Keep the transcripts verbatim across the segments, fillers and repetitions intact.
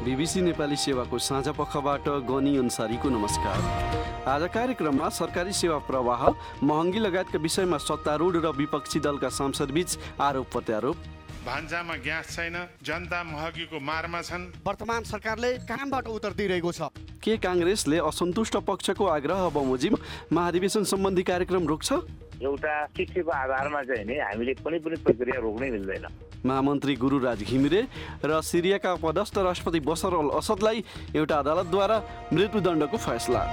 BBC Nepali सेवाको साझा पखबाट गनी अन्सारीको नमस्कार। आज कार्यक्रममा सरकारी सेवा प्रवाह, महँगी लगायतका विषयमा सत्तारूढ र विपक्षी दलका सांसदबीच आरोप प्रत्यारोप, भान्जामा ग्यास छैन, जनता महँगीको मारमा छन्, वर्तमान सरकारले कामबाट उत्तर दिइरहेको छ, के काङ्ग्रेसले असन्तुष्ट पक्षको आग्रह बमोजिम महाधिवेशन सम्बन्धी कार्यक्रम रोक्छ? एउटा चिठीको आधारमा चाहिँ नि हामीले कुनै पनि प्रक्रिया रोक्नै मिल्दैन। महामन्त्री गुरुराज घिमिरे र सिरियाका पदस्थ राष्ट्रपति बसर अल असदलाई एउटा अदालतद्वारा मृत्युदण्डको फैसला।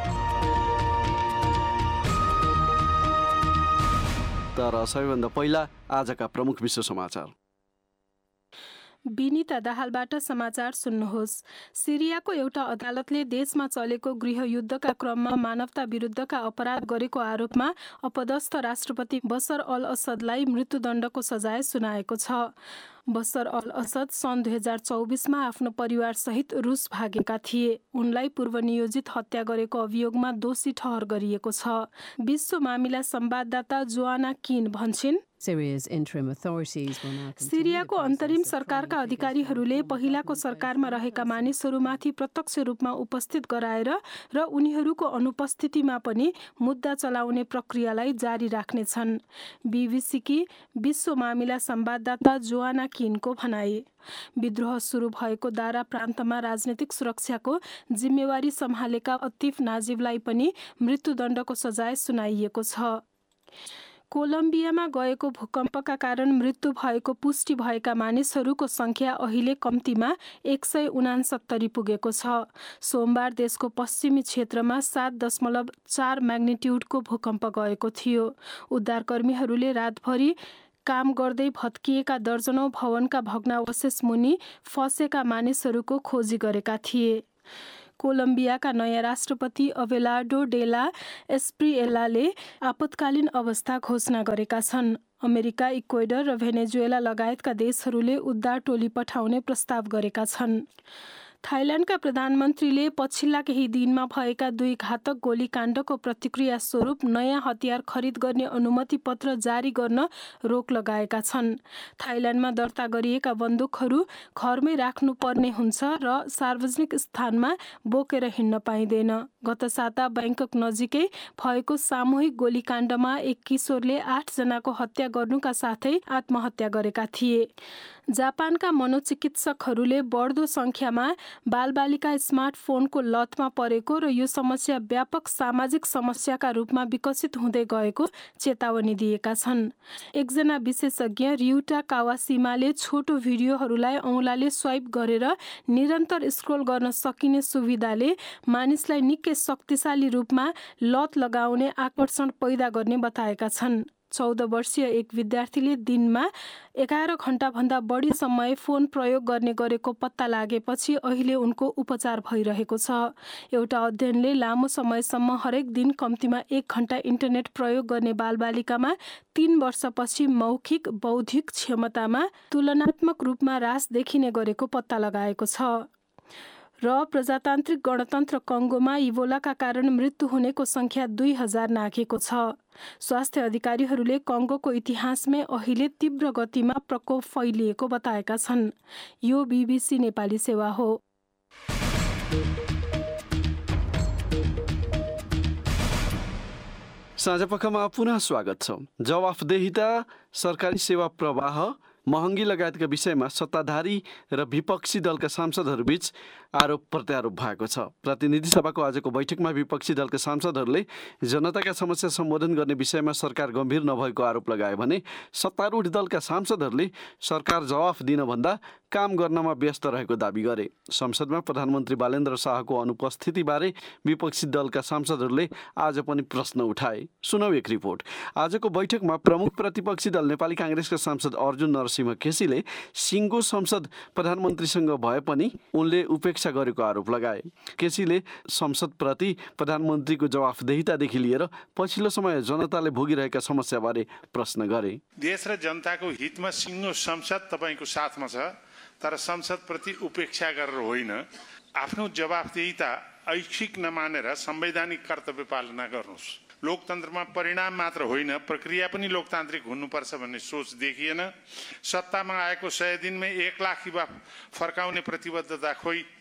तर सबैभन्दा पहिला आजका प्रमुख विश्व समाचार। विनिता दाहालबाट समाचार सुन्नुहोस्। सिरियाको एउटा अदालतले देशमा चलेको गृहयुद्धका क्रममा मानवता विरुद्धका अपराध गरेको आरोपमा अपदस्थ राष्ट्रपति बसर अल असदलाई मृत्युदण्डको सजाय सुनाएको छ। बसर अल असद सन् दुई हजार चौबिसमा आफ्नो परिवारसहित रुस भागेका थिए। उनलाई पूर्वनियोजित हत्या गरेको अभियोगमा दोषी ठहर गरिएको छ। विश्व मामिला संवाददाता जोआना किन भन्छन्, सिरियाको अन्तरिम सरकारका अधिकारीहरूले पहिलाको सरकारमा रहेका मानिसहरूमाथि प्रत्यक्ष रूपमा उपस्थित गराएर र उनीहरूको अनुपस्थितिमा पनि मुद्दा चलाउने प्रक्रियालाई जारी राख्नेछन्। बीबीसीकी विश्व मामिला संवाददाता जोआना किनको भनाई। विद्रोह सुरु भएको दारा प्रान्तमा राजनीतिक सुरक्षाको जिम्मेवारी सम्हालेका अतिफ नाजिबलाई पनि मृत्युदण्डको सजाय सुनाइएको छ। कोलम्बियामा गएको भूकम्पका कारण मृत्यु भएको पुष्टि भएका मानिसहरूको संख्या अहिले कम्तीमा एक सय उनासत्तरी पुगेको छ। सोमबार देशको पश्चिमी क्षेत्रमा सात दशमलव चार म्याग्निट्युडको भूकम्प गएको थियो। उद्धारकर्मीहरूले रातभरि काम गर्दै भत्किएका दर्जनौं भवनका भग्नावशेष मुनि फँसेका मानिसहरूको खोजी गरेका थिए। कोलम्बियाका नयाँ राष्ट्रपति अबेलार्डो डेला एस्प्रिएलाले आपतकालीन अवस्था घोषणा गरेका छन्। अमेरिका, इक्वेडर र भेनेजुएला लगायतका देशहरूले उद्धार टोली पठाउने प्रस्ताव गरेका छन्। थाइल्यान्डका प्रधानमन्त्रीले पछिल्ला केही दिनमा भएका दुई घातक गोलीकाण्डको प्रतिक्रिया स्वरूप नयाँ हतियार खरिद गर्ने अनुमति पत्र जारी गर्न रोक लगाएका छन्। थाइल्यान्डमा दर्ता गरिएका बन्दुकहरू घरमै राख्नुपर्ने हुन्छ र सार्वजनिक स्थानमा बोकेर हिँड्न पाइँदैन। गत साता ब्याङ्कक नजिकै भएको सामूहिक गोलीकाण्डमा एक किशोरले आठ जनाको हत्या गर्नुका साथै आत्महत्या गरेका थिए। जापानका मनोचिकित्सकहरूले बढ्दो संख्यामा बालबालिका स्मार्टफोनको लतमा परेको र यो समस्या व्यापक सामाजिक समस्याका रूपमा विकसित हुँदै गएको चेतावनी दिएका छन्। एकजना विशेषज्ञ रियुटा कावासिमाले छोटो भिडियोहरूलाई औँलाले स्वाइप गरेर निरन्तर स्क्रोल गर्न सकिने सुविधाले मानिसलाई निकै शक्तिशाली रूपमा लत लगाउने आकर्षण पैदा गर्ने बताएका छन्। चौध वर्षीय एक विद्यार्थीले दिनमा एघार घण्टाभन्दा बढी समय फोन प्रयोग गर्ने गरेको पत्ता लागेपछि अहिले उनको उपचार भइरहेको छ। एउटा अध्ययनले लामो समयसम्म हरेक दिन कम्तीमा एक घण्टा इन्टरनेट प्रयोग गर्ने बालबालिकामा तीन वर्षपछि मौखिक बौद्धिक क्षमतामा तुलनात्मक रूपमा ह्रास देखिने गरेको पत्ता लगाएको छ। र प्रजातान्त्रिक गणतन्त्र कङ्गोमा इबोलाका कारण मृत्यु हुनेको संख्या दुई हजार नाघेको छ। स्वास्थ्य अधिकारीहरूले कङ्गोको इतिहासमै अहिले तीव्र गतिमा प्रकोप फैलिएको बताएका छन्। यो बीबीसी नेपाली सेवा हो। साँझपखमा पुनः स्वागत छ। जवाफदेहिता, सरकारी सेवा प्रवाह, महँगी लगायतका विषयमा सत्ताधारी र विपक्षी दलका सांसदहरूबीच आरोप प्रत्यारोप भएको छ। प्रतिनिधि सभाको आजको बैठकमा विपक्षी दलका सांसदहरूले जनताका समस्या सम्बोधन गर्ने विषयमा सरकार गम्भीर नभएको आरोप लगाए भने सत्तारूढ दलका सांसदहरूले सरकार जवाफ दिनभन्दा काम गर्नमा व्यस्त रहेको दाबी गरे। संसदमा प्रधानमन्त्री बालेन्द्र शाहको अनुपस्थितिबारे विपक्षी दलका सांसदहरूले आज पनि प्रश्न उठाए। सुनौ एक रिपोर्ट। आजको बैठकमा प्रमुख प्रतिपक्षी दल नेपाली काङ्ग्रेसका सांसद अर्जुन नरसिंह केसीले सिङ्गो संसद प्रधानमन्त्रीसँग भए पनि उनले उपेक्षा गरेको आरोप लगाए। केसीले संसदप्रति प्रधानमन्त्रीको जवाफदेहितादेखि लिएर पछिल्लो समय जनताले भोगिरहेका समस्याबारे प्रश्न गरे। देश र जनताको हितमा सिङ्गो संसद तपाईँको साथमा छ, तर संसदप्रति उपेक्षा गरेर होइन, आफ्नो जवाफदेहिता ऐच्छिक नमानेर संवैधानिक कर्तव्य पालना गर्नुहोस्। लोकतन्त्रमा परिणाम मात्र होइन, प्रक्रिया पनि लोकतान्त्रिक हुनुपर्छ भन्ने सोच देखिएन। सत्तामा आएको सय दिनमै एक लाख युवा फर्काउने प्रतिबद्धता खोइ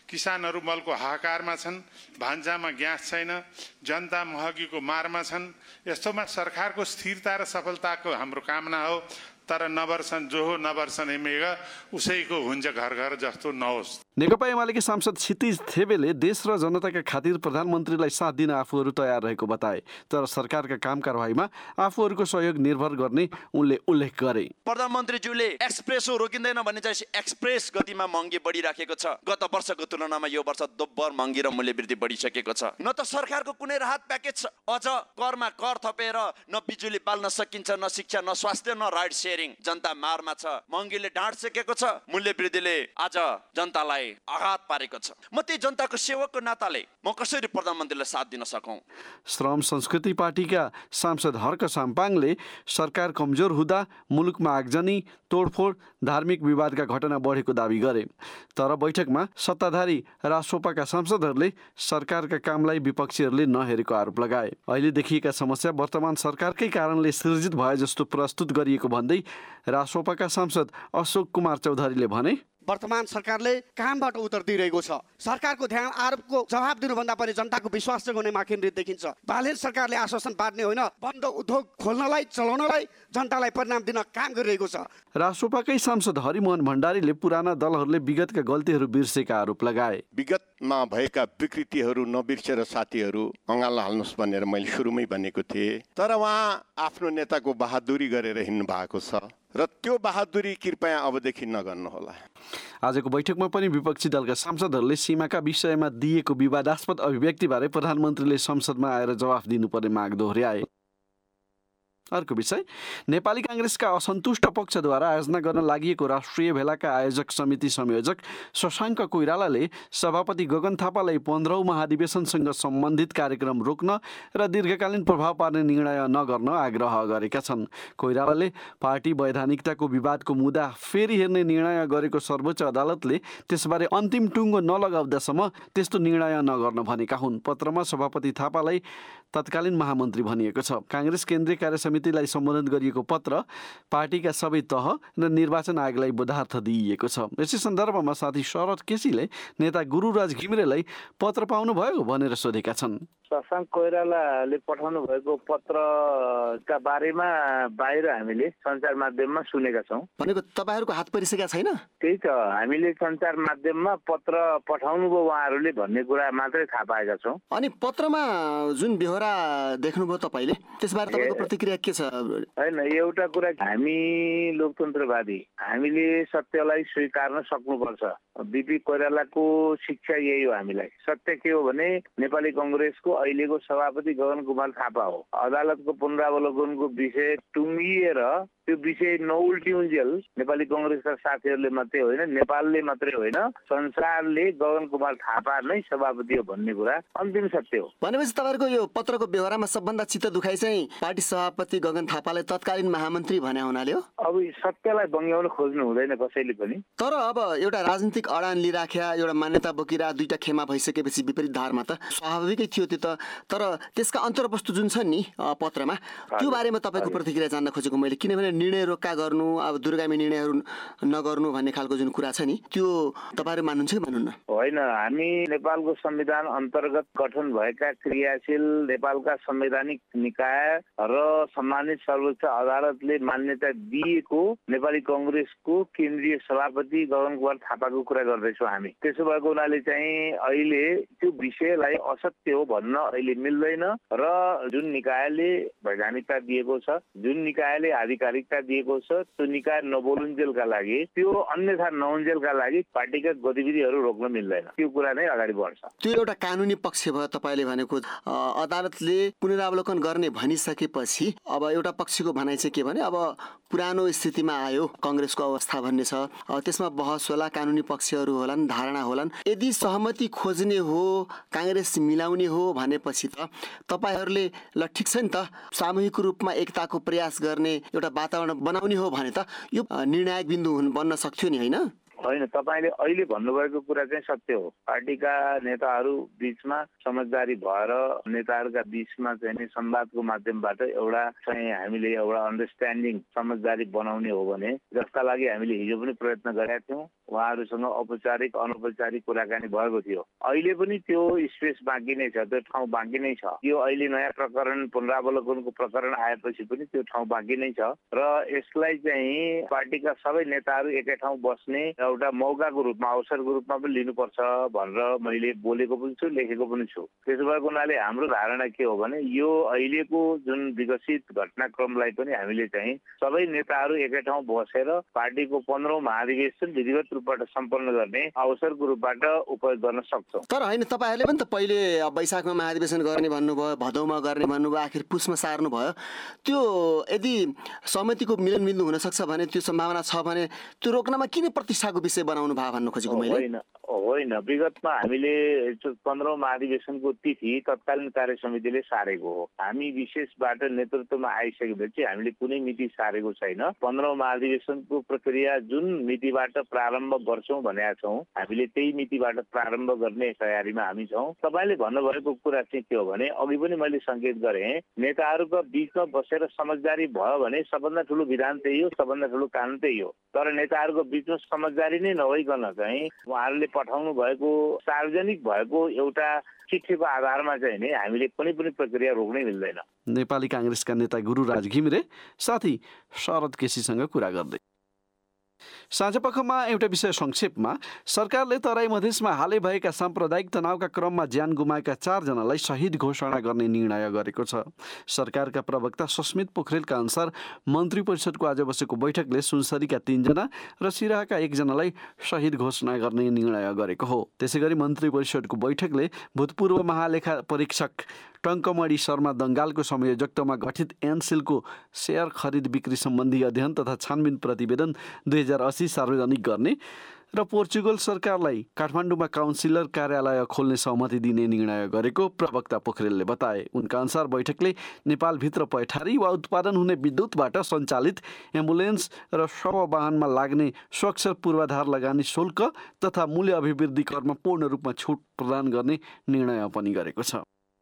किसानहरू मलको हाहाकारमा छन्, भान्जामा ग्यास छैन, जनता महँगीको मारमा छन्। यस्तोमा सरकारको स्थिरता र सफलताको हाम्रो कामना हो। तर नवर्सन जो हो नवर्सन हेमेग उसैको हुन्छ घर घर जस्तो नहोस्। नेकपा एमालेकी सांसद क्षितिज थेबेले देश र जनताका खातिर प्रधानमन्त्रीलाई साथ दिन आफूहरू तयार रहेको बताए। तर सरकारका काम कारवाहीमा आफूहरूको सहयोग निर्भर गर्ने उनले उल्लेख गरे। प्रधानमन्त्रीज्यूले एक्सप्रेसो रोकिँदैन भन्ने चाहिँ एक्सप्रेस गतिमा महँगी बढिराखेको छ। गत वर्षको तुलनामा यो वर्ष दोब्बर महँगी र मूल्य वृद्धि बढिसकेको छ। न त सरकारको कुनै राहत प्याकेज छ, अझ करमा कर थपेर न बिजुली बाल्न सकिन्छ, न शिक्षा, न स्वास्थ्य, न राइड सेयरिङ। जनता मारमा छ, महँगीले ढाँड सेकेको छ, मूल्य वृद्धिले आज जनतालाई आघात पारेको छ। म त्यही जनताको सेवकको नाताले म कसरी प्रधानमन्त्रीलाई साथ दिन सकौं? श्रम संस्कृति पार्टीका सांसद हर्क साम्पाङले सरकार कमजोर हुँदा मुलुकमा आगजनी, तोडफोड, धार्मिक विवादका घटना बढेको दावी गरे। तर बैठकमा सत्ताधारी रासोपाका सांसदहरूले सरकारका कामलाई विपक्षीहरूले नहेरेको आरोप लगाए। अहिले देखिएका समस्या वर्तमान सरकारकै कारणले सृजित भए जस्तो प्रस्तुत गरिएको भन्दै रासोपाका सांसद अशोक कुमार चौधरीले भने, वर्तमान सरकारले कामबाट उत्तर दिइरहेको छ। सरकारको ध्यान आरोपको जवाब दिनुभन्दा पनि जनताको विश्वास जगाउनेमा केन्द्रित देखिन्छ। बालेन सरकारले आश्वासन बाँड्ने होइन, बन्द उद्योग खोल्नलाई, चलाउनलाई, जनतालाई परिणाम दिन काम गरिरहेको छ। रासोपाकै सांसद हरिमोहन भण्डारीले पुराना दलहरूले विगतका गल्तीहरू बिर्सेका आरोप लगाए। विगतमा भएका विकृतिहरू नबिर्सेर साथीहरू अँगालो हाल्नुहोस् भनेर मैले सुरुमै भनेको थिएँ। तर उहाँ आफ्नो नेताको बहादुरी गरेर हिँड्नु भएको छ र त्यो बहादुरी कृपया अबदेखि नगर्नुहोला। आजको बैठकमा पनि विपक्षी दलका सांसदहरूले सीमाका विषयमा दिएको विवादास्पद अभिव्यक्तिबारे प्रधानमन्त्रीले संसदमा आएर जवाफ दिनुपर्ने माग दोहोर्याए। अर्को विषय, नेपाली काङ्ग्रेसका असन्तुष्ट पक्षद्वारा आयोजना गर्न लागि राष्ट्रिय भेलाका आयोजक समिति संयोजक शशाङ्क कोइरालाले सभापति गगन थापालाई पन्ध्रौँ महाधिवेशनसँग सम्बन्धित कार्यक्रम रोक्न र दीर्घकालीन प्रभाव पार्ने निर्णय नगर्न आग्रह गरेका छन्। कोइरालाले पार्टी वैधानिकताको विवादको मुद्दा फेरि हेर्ने निर्णय गरेको सर्वोच्च अदालतले त्यसबारे अन्तिम टुङ्गो नलगाउँदासम्म त्यस्तो निर्णय नगर्न भनेका हुन्। पत्रमा सभापति थापालाई तत्कालीन महामन्त्री भनिएको छ। काङ्ग्रेस केन्द्रीय कार्य समितिलाई सम्बोधन गरिएको पत्र पार्टीका सबै तह र निर्वाचन आयोगलाई बोधार्थ दिइएको छ। यसै सन्दर्भमा साथी शरद केसीले नेता गुरुराज घिमिरेलाई पत्र पाउनुभयो भनेर सोधेका छन्। शशाङ्क कोइरालाले पठाउनु भएको पत्रका बारेमा बाहिर हामीले सञ्चार माध्यममा सुनेका छौँ। भनेको तपाईँहरूको हात परिसकेका छैन? त्यही त, हामीले सञ्चार माध्यममा पत्र पठाउनुभयो उहाँहरूले भन्ने कुरा मात्रै थाहा पाएका छौँ। अनि पत्रमा जुन बेहोरा देख्नुभयो तपाईँले, त्यसबारे तपाईँको प्रतिक्रिया के छ? होइन, एउटा कुरा, हामी लोकतन्त्रवादी, हामीले सत्यलाई स्वीकार्न सक्नुपर्छ। बिपी कोइरालाको शिक्षा यही हो हामीलाई। सत्य के हो भने नेपाली कङ्ग्रेसको अहिलेको सभापति गगन कुमार थापा हो। अदालतको पुनरावलोकनको विषय टुङ्गिएर त्यो विषय नउल्टिउन्जेल नेपाली कङ्ग्रेसका साथीहरूले मात्रै होइन, नेपालले मात्रै होइन, संसारले गगन कुमार थापा नै सभापति हो भन्ने कुरा अन्तिम सत्य हो। भनेपछि तपाईँहरूको यो पत्रको व्यवहारमा सबभन्दा चित्त दुखाइ चाहिँ पार्टी सभापति गगन थापालाई तत्कालीन महामन्त्री भने हुनाले हो? अब सत्यलाई बङ्ग्याउन खोज्नु हुँदैन कसैले पनि। तर अब एउटा राजनीतिक अडान लिइराख्या, एउटा मान्यता बोकिरा दुईटा खेमा भइसकेपछि विपरीत धारमा त स्वाभाविकै थियो त्यो त। तर त्यसका अन्तर्वस्तु जुन छ नि पत्रमा, त्यो बारेमा तपाईँको प्रतिक्रिया जान्न खोजेको मैले। किनभने निर्णय रोक्का गर्नु, अब दूरगामी निर्णयहरू नगर्नु भन्ने खालको जुन कुरा छ नि, त्यो तपाईँहरू मान्नुहुन्छ कि मान्नुहुन्न? होइन, हामी नेपालको संविधान अन्तर्गत गठन भएका क्रियाशील नेपालका संवैधानिक निकाय र सम्मानित सर्वोच्च अदालतले मान्यता दिएको नेपाली कङ्ग्रेसको केन्द्रीय सभापति गगन कुमार थापाको कुरा गर्दैछौँ हामी। त्यसो भएको हुनाले चाहिँ अहिले त्यो विषयलाई असत्य हो भन्न अहिले मिल्दैन। र जुन निकायले वैधानिकता दिएको छ, जुन निकायले आधिकारिकता दिएको छ, त्यो निकाय नबोलुन्जेलका लागि, त्यो अन्यथा नहुन्जेलका लागि पार्टीगत गतिविधिहरू रोक्न मिल्दैन। त्यो कुरा नै अगाडि बढ्छ। त्यो एउटा कानुनी पक्ष भयो। तपाईँले भनेको अदालतले पुनरावलोकन गर्ने भनिसकेपछि अब एउटा पक्षको भनाइ चाहिँ के भने, अब पुरानो स्थितिमा आयो कङ्ग्रेसको अवस्था भन्ने छ। त्यसमा बहस होला, कानुनी पक्षहरू होलान्, धारणा होलान्। यदि सहमति खोज्ने हो, काङ्ग्रेस मिलाउने हो भनेपछि त तपाईँहरूले ल ठिक छ नि त, सामूहिक रूपमा एकताको प्रयास गर्ने एउटा वातावरण बनाउने हो भने त यो निर्णायक बिन्दु बन्न सक्थ्यो नि, होइन? होइन, तपाईँले अहिले भन्नुभएको कुरा चाहिँ सत्य हो। पार्टीका नेताहरू बीचमा समझदारी भएर नेताहरूका बीचमा चाहिँ नि संवादको माध्यमबाट एउटा चाहिँ हामीले एउटा अन्डरस्ट्यान्डिङ समझदारी बनाउने हो भने, जसका लागि हामीले हिजो पनि प्रयत्न गरेका थियौँ, उहाँहरूसँग औपचारिक अनौपचारिक कुराकानी भएको थियो। अहिले पनि त्यो स्पेस बाँकी नै छ, त्यो ठाउँ बाँकी नै छ। यो अहिले नयाँ प्रकरण पुनरावलोकनको प्रकरण आएपछि पनि त्यो ठाउँ बाँकी नै छ र यसलाई चाहिँ पार्टीका सबै नेताहरू एकै ठाउँ बस्ने एउटा मौकाको रूपमा, अवसरको रूपमा पनि लिनुपर्छ भनेर मैले बोलेको पनि छु, लेखेको पनि छु। त्यसो भएको हुनाले हाम्रो धारणा के हो भने यो अहिलेको जुन विकसित घटनाक्रमलाई पनि हामीले चाहिँ सबै नेताहरू एकै ठाउँ बसेर पार्टीको पन्ध्रौँ महाधिवेशन विधिवत रूपबाट सम्पन्न गर्ने अवसरको रूपबाट उपयोग गर्न सक्छौँ। तर होइन, तपाईँहरूले पनि त पहिले वैशाखमा महाधिवेशन गर्ने भन्नुभयो, भदौमा गर्ने भन्नुभयो, आखिर पुसमा सार्नु भयो। त्यो यदि सहमतिको मिलनबिन्दु हुनसक्छ भने, त्यो सम्भावना छ भने त्यो रोक्नमा किन प्रतिष्ठाको विषय बनाउनु भयो भन्नु खोजेको मैले? होइन होइन, विगतमा हामीले पन्ध्रौँ महाधिवेशनको तिथि तत्कालीन कार्य समितिले सारेको हो। हामी विशेषबाट नेतृत्वमा आइसकेपछि हामीले कुनै मिति सारेको छैन। पन्ध्रौँ महाधिवेशनको प्रक्रिया जुन मितिबाट प्रारम्भ गर्छौँ भनेका छौँ, हामीले त्यही मितिबाट प्रारम्भ गर्ने तयारीमा हामी छौँ। तपाईँले भन्नुभएको कुरा चाहिँ के हो भने, अघि पनि मैले सङ्केत गरेँ, नेताहरूको बिचमा बसेर समझदारी भयो भने सबभन्दा ठुलो विधान त्यही हो, सबभन्दा ठुलो कानुन त्यही हो। तर नेताहरूको बिचमा समझदारी नै नभइकन चाहिँ उहाँहरूले पठाउनु भएको सार्वजनिक भएको एउटा चिठीको आधारमा चाहिँ नि हामीले कुनै पनि प्रक्रिया रोक्नै मिल्दैन। नेपाली काङ्ग्रेसका नेता गुरुराज घिमिरे साथी शरद केसीसँग कुरा गर्दै। साँझपखमा एउटा विषय संक्षेपमा, सरकारले तराई मधेसमा हालै भएका साम्प्रदायिक तनावका क्रममा ज्यान गुमाएका चारजनालाई शहीद घोषणा गर्ने निर्णय गरेको छ। सरकारका प्रवक्ता सस्मित पोखरेलका अनुसार मन्त्री परिषदको आज बसेको बैठकले सुनसरीका तीनजना र सिराहाका एकजनालाई शहीद घोषणा गर्ने निर्णय गरेको हो। त्यसै गरी मन्त्री परिषदको बैठकले भूतपूर्व महालेखा परीक्षक टङ्कमणि शर्मा दङ्गालको संयोजकत्वमा गठित एनसिलको सेयर खरिद बिक्री सम्बन्धी अध्ययन तथा छानबिन प्रतिवेदन दुई हजार अस्सी सार्वजनिक गर्ने र पोर्चुगल सरकारलाई काठमाडौँमा काउन्सिलर कार्यालय खोल्ने सहमति दिने निर्णय गरेको प्रवक्ता पोखरेलले बताए। उनका अनुसार बैठकले नेपालभित्र पैठारी वा उत्पादन हुने विद्युतबाट सञ्चालित एम्बुलेन्स र शव वाहनमा लाग्ने स्वच्छ पूर्वाधार लगानी शुल्क तथा मूल्य अभिवृद्धि करमा पूर्ण रूपमा छुट प्रदान गर्ने निर्णय पनि गरेको छ।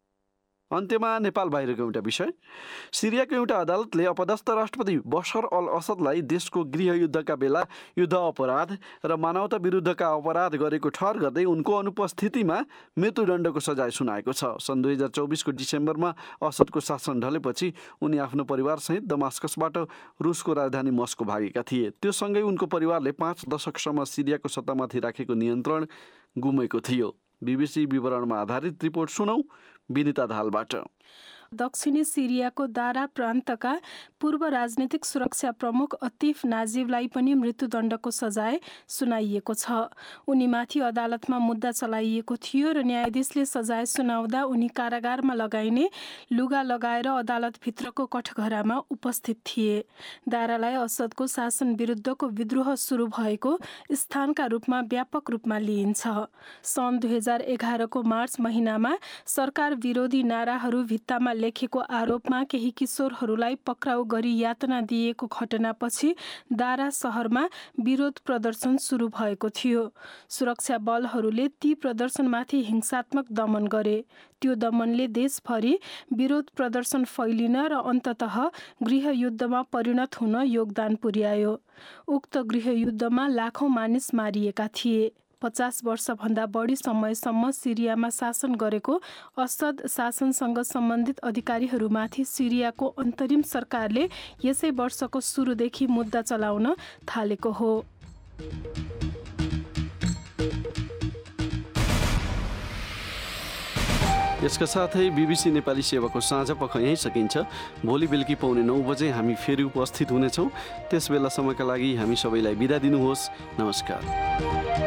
अन्त्यमा नेपाल बाहिरको एउटा विषय, सिरियाको एउटा अदालतले अपदस्थ राष्ट्रपति बशर अल असदलाई देशको गृहयुद्धका बेला युद्ध अपराध र मानवता विरुद्धका अपराध गरेको ठहर गर्दै उनको अनुपस्थितिमा मृत्युदण्डको सजाय सुनाएको छ। सन् दुई हजार चौबिसको डिसेम्बरमा असदको शासन ढलेपछि उनी आफ्नो परिवारसहित दमास्कसबाट रुसको राजधानी मस्को भागेका थिए। त्यो सँगै उनको परिवारले पाँच दशकसम्म सिरियाको सत्तामाथि राखेको नियन्त्रण गुमेको थियो। बीबीसी विवरणमा आधारित रिपोर्ट सुनौ विनिता धालबाट। दक्षिणी सिरियाको दारा प्रान्तका पूर्व राजनीतिक सुरक्षा प्रमुख अतिफ नाजिबलाई पनि मृत्युदण्डको सजाय सुनाइएको छ। उनीमाथि अदालतमा मुद्दा चलाइएको थियो र न्यायाधीशले सजाय सुनाउँदा उनी कारागारमा लगाइने लुगा लगाएर अदालतभित्रको कठघरामा उपस्थित थिए। दारालाई असदको शासन विरुद्धको विद्रोह सुरु भएको स्थानका रूपमा व्यापक रूपमा लिइन्छ। सन् दुई हजार एघारको मार्च महिनामा सरकार विरोधी नाराहरू भित्तामा लेखेको आरोपमा केही किशोरहरूलाई पक्राउ गरी यातना दिएको घटनापछि दारा शहरमा विरोध प्रदर्शन सुरु भएको थियो। सुरक्षा बलहरूले ती प्रदर्शनमाथि हिंसात्मक दमन गरे। त्यो दमनले देशभरि विरोध प्रदर्शन फैलिन र अन्ततः गृहयुद्धमा परिणत हुन योगदान पुर्यायो। उक्त गृहयुद्धमा लाखौं मानिस मारिएका थिए। पचास वर्षभन्दा बढी समयसम्म सिरियामा शासन गरेको असद शासनसँग सम्बन्धित अधिकारीहरूमाथि सिरियाको अन्तरिम सरकारले यसै वर्षको सुरुदेखि मुद्दा चलाउन थालेको हो। यसका साथै बीबीसी नेपाली सेवाको साँझ पख यहीँ सकिन्छ। भोलि बेलुकी पाउने नौ बजे हामी फेरि उपस्थित हुनेछौँ। त्यस बेलासम्मका लागि हामी सबैलाई बिदा दिनुहोस्। नमस्कार।